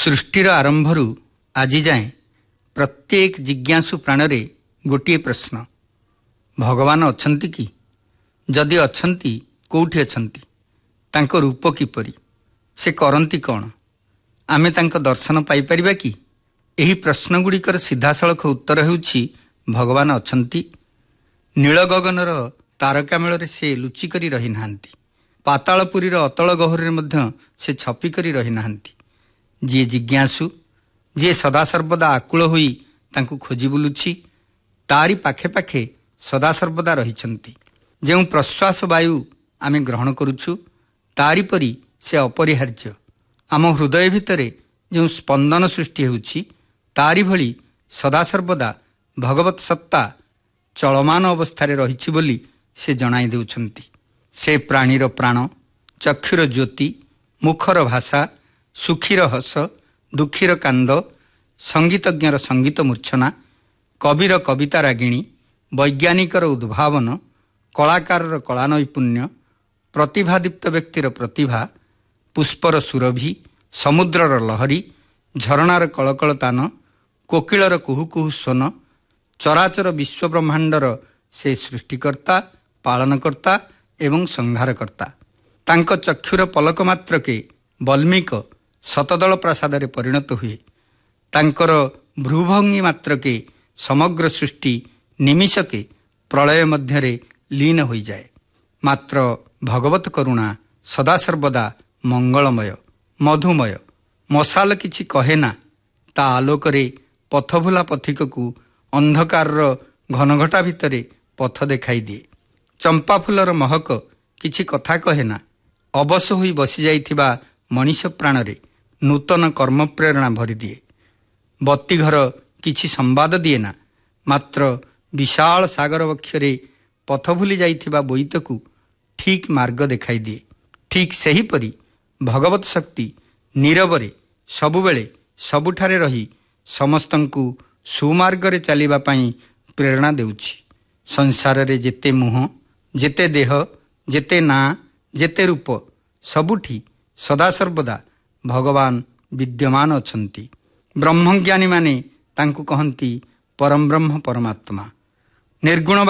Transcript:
सृष्टिर आरंभरू आज जाए प्रत्येक जिज्ञासु प्राणरे गोटे प्रश्न, भगवान अछंती कि? जदि अछंती कोठी अछंती? तांको रूप किपरि? से करंती कौन? आमे तांको दर्शन पाई परिबा कि? एही प्रश्नगुड़िकर सीधासलख उत्तर हेउछि भगवान अछंती। नील गगनर तारकामेଳରେ से लुचिकरी रही नाहांती। पातालपुरीर अतल गहरे मध्य से छपिकरी रही नाहांती। जी जिज्ञासु, जी सदासर्वदा आकुल होई तांको खोजी बुलुछि, तारी पाखे पाखे सदासर्वदा रहिछंती। जेउ प्रश्वास वायु आमे ग्रहण करुछु तारी परी से अपरिहार्य। आम हृदय भितरे जो स्पंदन सृष्टि हेउछि तारी भली सदासर्वदा भगवत सत्ता चलमान अवस्थारे रहिछि बोली से जणाई देउछंती। से प्राणीर प्राण, चक्षुर ज्योति, मुखर भाषा, सुखीर हस, दुखीर कांद, संगीतज्ञर संगीत मूर्छना, कविर कविता रागिणी, वैज्ञानिकर उद्भावन, कलाकारर कला नैपुण्य, प्रतिभादीप्त व्यक्तिर प्रतिभा, पुष्पर सुरभि, समुद्रर लहरी, झरणार कलकलतान, कोकिलर कुहुकुहु स्वन, चराचर विश्वब्रह्मांडर से सृष्टिकर्ता, पालनकर्ता एवं संहारकर्ता। तांक चक्षुर पलक मात्रके बल्मीक शतदल प्रासादरे परिणत हुए। तांकर भ्रूभंगी मात्रके समग्र सृष्टि निमिषके प्रलय मध्यरे लीन हो जाए। मात्र भगवत करुणा सदासर्वदा मंगलमय, मधुमय। मशाल किछि कहेना, ता आलोकरे पथभुला पथिककु अंधकारर घनघटा भितरे पथ देखाई दिए। चंपा फुलर महक किछि कथा कहेना, अबस होई बसी जाइथिबा मनीष प्राणरे नूतन कर्म प्रेरणा भरी दिए। बत्तीघर किछि संवाद दिए ना, मात्र विशाल सागर वक्षरे पथ भूली जाइथिबा बोईतकु ठीक मार्ग देखाई दिए। ठीक सेहीपरि भगवत शक्ति नीरवरे सबुबेले सबुठारे रही समस्तंकु सुमार्गरे चलिबा पई प्रेरणा देउछि। संसाररे जेते मुह, जेते देह, जेते ना, जेते रूप, सबुठी सदासर्वदा भगवान विद्यमान अछंती। ब्रह्मज्ञानी माने तांकु कहंती परम ब्रह्म परमात्मा। निर्गुण